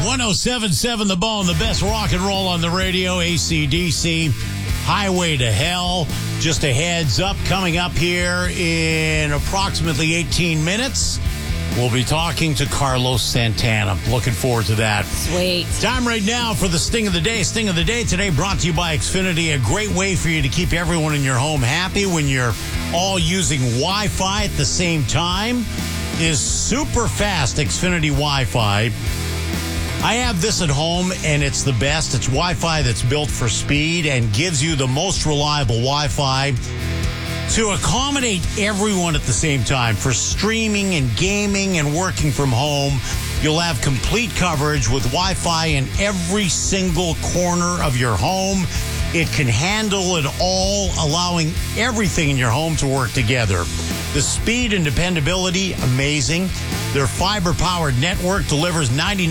107.7 The Bone, the best rock and roll on the radio, AC/DC, Highway to Hell. Just a heads up, coming up here in approximately 18 minutes, we'll be talking to Carlos Santana. Looking forward to that. Sweet. Time right now for the Sting of the Day. Sting of the Day today brought to you by Xfinity. A great way for you to keep everyone in your home happy when you're all using Wi-Fi at the same time is super fast Xfinity Wi-Fi. I have this at home, and it's the best. It's Wi-Fi that's built for speed and gives you the most reliable Wi-Fi to accommodate everyone at the same time. For streaming and gaming and working from home, you'll have complete coverage with Wi-Fi in every single corner of your home. It can handle it all, allowing everything in your home to work together. The speed and dependability, amazing. Their fiber-powered network delivers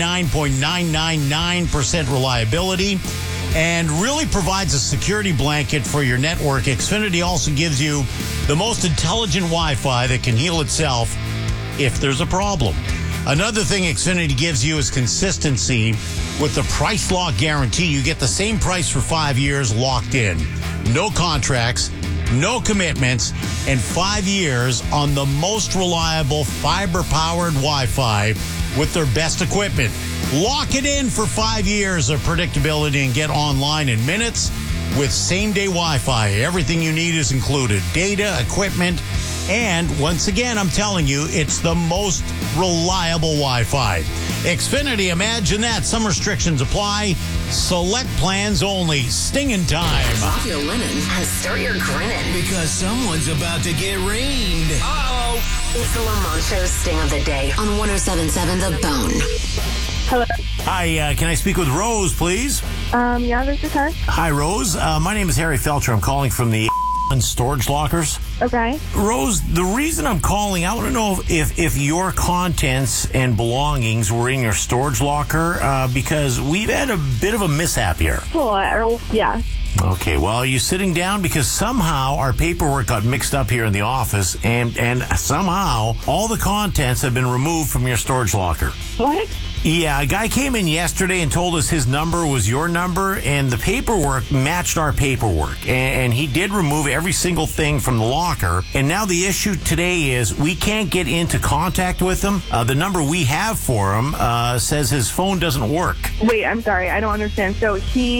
99.999% reliability and really provides a security blanket for your network. Xfinity also gives you the most intelligent Wi-Fi that can heal itself if there's a problem. Another thing Xfinity gives you is consistency with the price lock guarantee. You get the same price for 5 years locked in. No contracts, no commitments, and 5 years on the most reliable fiber-powered Wi-Fi with their best equipment. Lock it in for 5 years of predictability and get online in minutes with same-day Wi-Fi. Everything you need is included. Data, equipment, and once again, I'm telling you, it's the most reliable Wi-Fi. Xfinity, imagine that. Some restrictions apply. Select plans only. Stinging time. Off your linen and start your grinning. Because someone's about to get rained. Uh-oh. It's the Lamont Show's Sting of the Day on 107.7 The Bone. Hello. Hi, can I speak with Rose, please? Yeah, this is her. Hi, Rose. My name is Harry Felcher. I'm calling from the storage lockers. Okay. Rose, the reason I'm calling, I want to know if your contents and belongings were in your storage locker, because we've had a bit of a mishap here. Well, yeah. Okay, well, are you sitting down? Because somehow our paperwork got mixed up here in the office, and somehow all the contents have been removed from your storage locker. What? Yeah, a guy came in yesterday and told us his number was your number, and the paperwork matched our paperwork. And he did remove every single thing from the locker. And now the issue today is we can't get into contact with him. The number we have for him says his phone doesn't work. Wait, I'm sorry. I don't understand. So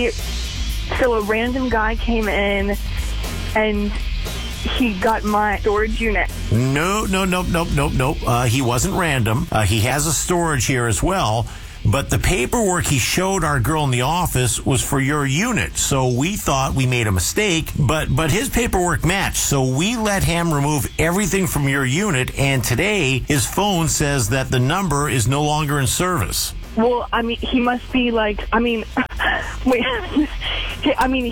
a random guy came in and he got my storage unit. No. He wasn't random. He has a storage here as well. But the paperwork he showed our girl in the office was for your unit. So we thought we made a mistake, but his paperwork matched. So we let him remove everything from your unit. And today his phone says that the number is no longer in service. Well, I mean, he must be like, I mean, wait, I mean,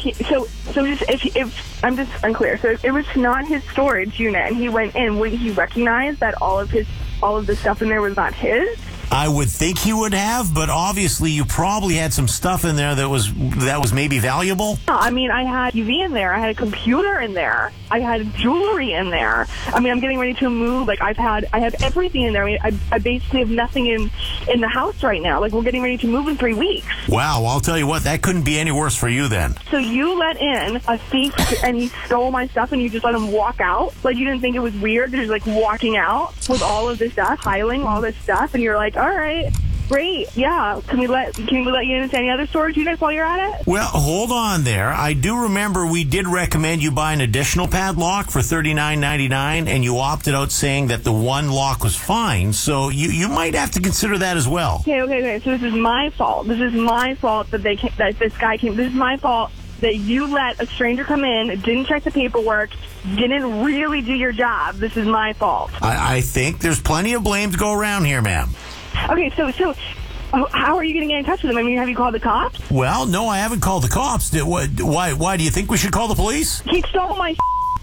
if I'm just unclear. So if it was not his storage unit and he went in, would he recognize that all of the stuff in there was not his? I would think he would have, but obviously you probably had some stuff in there that was maybe valuable. I mean, I had TV in there. I had a computer in there. I had jewelry in there. I mean, I'm getting ready to move. Like, I have everything in there. I mean, I basically have nothing in the house right now. Like, we're getting ready to move in 3 weeks. Wow, well, I'll tell you what, that couldn't be any worse for you then. So you let in a thief and he stole my stuff and you just let him walk out? Like, you didn't think it was weird that he's, like, walking out with all of this stuff, piling all this stuff, and you're like, all right, great, yeah. Can we let you into any other storage units while you're at it? Well, hold on there. I do remember we did recommend you buy an additional padlock for $39.99, and you opted out saying that the one lock was fine. So you might have to consider that as well. Okay. So this is my fault. This is my fault that this guy came. This is my fault that you let a stranger come in, didn't check the paperwork, didn't really do your job. This is my fault. I think there's plenty of blame to go around here, ma'am. Okay, so how are you going to get in touch with him? I mean, have you called the cops? Well, no, I haven't called the cops. Why do you think we should call the police? He stole my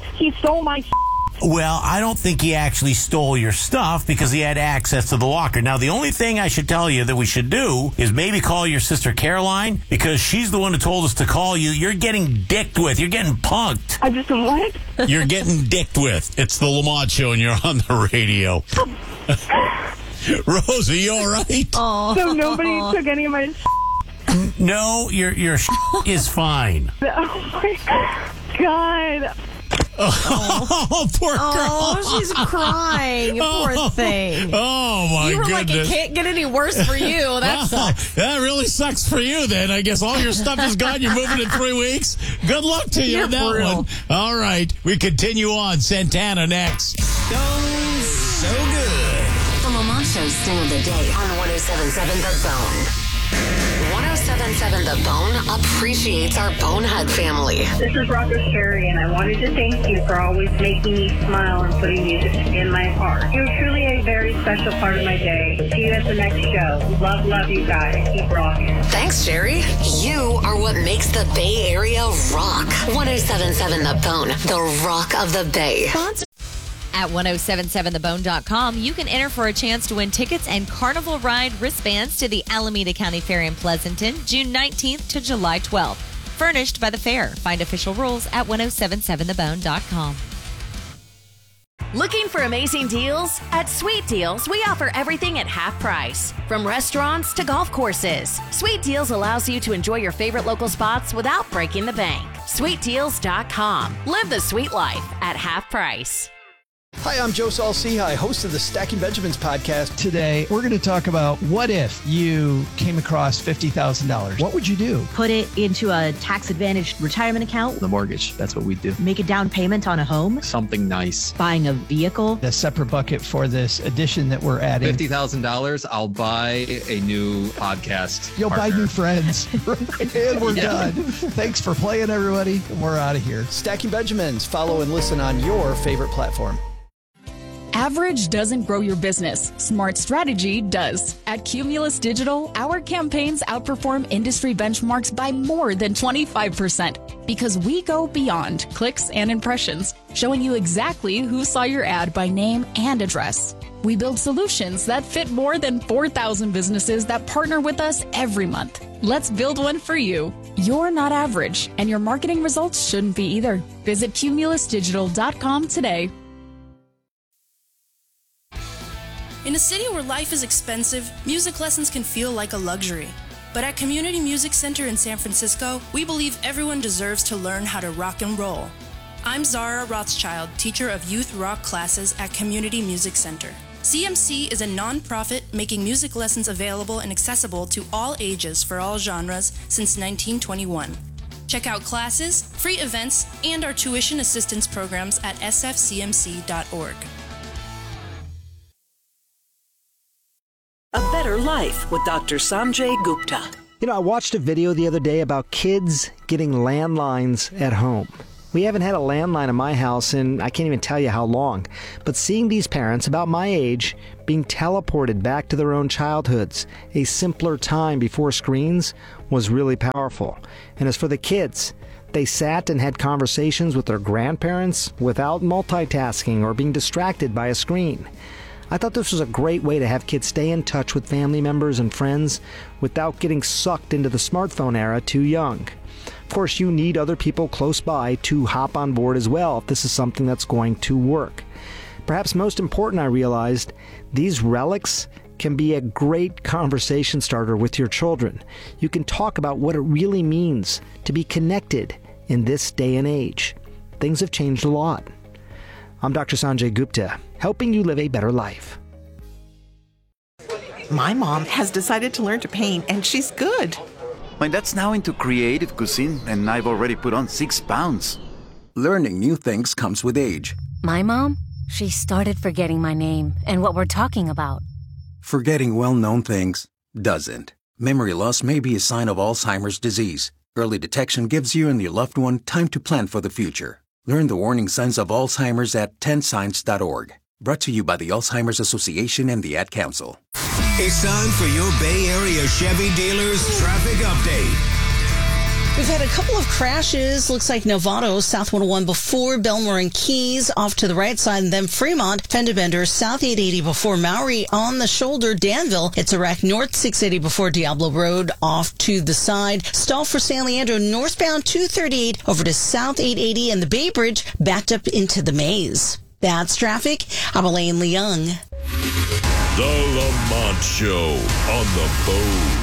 Well, I don't think he actually stole your stuff because he had access to the locker. Now, the only thing I should tell you that we should do is maybe call your sister Caroline, because she's the one who told us to call you. You're getting dicked with. You're getting punked. I just been what? You're getting dicked with. It's the Lamont Show, and you're on the radio. Rose, are you all right? Oh. So nobody took any of my No, your is fine. Oh my God. Oh, poor girl. Oh, she's crying. Poor thing. Oh, my You were goodness. like, it can't get any worse for you. That sucks. That really sucks for you then. I guess all your stuff is gone. You're moving in 3 weeks. Good luck to you You're on that brutal. one. All right. We continue on. Santana next. Stones so good. The Lamont Show Sting of the Day on 107.7 The Bone. 107.7 The Bone appreciates our Bonehead family. This is Rocco Sherry, and I wanted to thank you for always making me smile and putting music in my heart. You're truly a very special part of my day. See you at the next show. Love you guys. Keep rocking. Thanks, Jerry. You are what makes the Bay Area rock. 107.7 The Bone, the rock of the Bay. At 1077thebone.com, you can enter for a chance to win tickets and Carnival Ride wristbands to the Alameda County Fair in Pleasanton, June 19th to July 12th. Furnished by the fair. Find official rules at 1077thebone.com. Looking for amazing deals? At Sweet Deals, we offer everything at half price. From restaurants to golf courses, Sweet Deals allows you to enjoy your favorite local spots without breaking the bank. SweetDeals.com. Live the sweet life at half price. Hi, I'm Joe Saul-Sehy, host of the Stacking Benjamins podcast. Today, we're going to talk about what if you came across $50,000. What would you do? Put it into a tax-advantaged retirement account. The mortgage, that's what we do. Make a down payment on a home. Something nice. Buying a vehicle. A separate bucket for this addition that we're adding. $50,000, I'll buy a new podcast You'll partner. buy new friends. And we're done. Thanks for playing, everybody. We're out of here. Stacking Benjamins. Follow and listen on your favorite platform. Average doesn't grow your business. Smart strategy does. At Cumulus Digital, our campaigns outperform industry benchmarks by more than 25% because we go beyond clicks and impressions, showing you exactly who saw your ad by name and address. We build solutions that fit more than 4,000 businesses that partner with us every month. Let's build one for you. You're not average, and your marketing results shouldn't be either. Visit cumulusdigital.com today. In a city where life is expensive, music lessons can feel like a luxury. But at Community Music Center in San Francisco, we believe everyone deserves to learn how to rock and roll. I'm Zara Rothschild, teacher of youth rock classes at Community Music Center. CMC is a nonprofit making music lessons available and accessible to all ages for all genres since 1921. Check out classes, free events, and our tuition assistance programs at sfcmc.org. A Better Life with Dr. Sanjay Gupta. You know, I watched a video the other day about kids getting landlines at home. We haven't had a landline in my house in I can't even tell you how long. But seeing these parents about my age being teleported back to their own childhoods, a simpler time before screens, was really powerful. And as for the kids, they sat and had conversations with their grandparents without multitasking or being distracted by a screen. I thought this was a great way to have kids stay in touch with family members and friends without getting sucked into the smartphone era too young. Of course, you need other people close by to hop on board as well if this is something that's going to work. Perhaps most important, I realized, these relics can be a great conversation starter with your children. You can talk about what it really means to be connected in this day and age. Things have changed a lot. I'm Dr. Sanjay Gupta, helping you live a better life. My mom has decided to learn to paint, and she's good. My dad's now into creative cuisine, and I've already put on 6 pounds. Learning new things comes with age. My mom, she started forgetting my name and what we're talking about. Forgetting well-known things doesn't. Memory loss may be a sign of Alzheimer's disease. Early detection gives you and your loved one time to plan for the future. Learn the warning signs of Alzheimer's at 10signs.org. Brought to you by the Alzheimer's Association and the Ad Council. It's time for your Bay Area Chevy dealers traffic update. We've had a couple of crashes. Looks like Novato, South 101 before Belmore and Keys, off to the right side, and then Fremont, fender bender, South 880 before Maury on the shoulder. Danville, it's Iraq North 680 before Diablo Road, off to the side. Stall for San Leandro, northbound 238 over to South 880, and the Bay Bridge backed up into the maze. That's traffic. I'm Elaine Leung. The Lamont Show on the Bone.